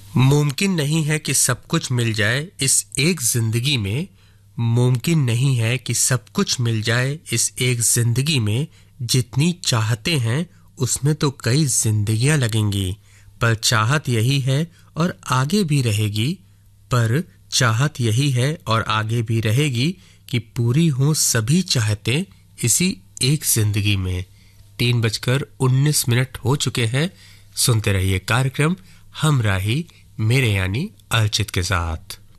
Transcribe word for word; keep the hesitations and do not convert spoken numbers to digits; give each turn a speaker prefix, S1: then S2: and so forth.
S1: मुमकिन नहीं है कि सब कुछ मिल जाए इस एक जिंदगी में। मुमकिन नहीं है कि सब कुछ मिल जाए इस एक जिंदगी में। जितनी चाहते हैं उसमें तो कई जिंदगियां लगेंगी, पर चाहत यही है और आगे भी रहेगी। पर चाहत यही है और आगे भी रहेगी कि पूरी हों सभी चाहते इसी एक जिंदगी में। तीन बजकर उन्नीस मिनट हो चुके हैं। सुनते रहिए कार्यक्रम हमराही मेरे यानी अर्चित के साथ।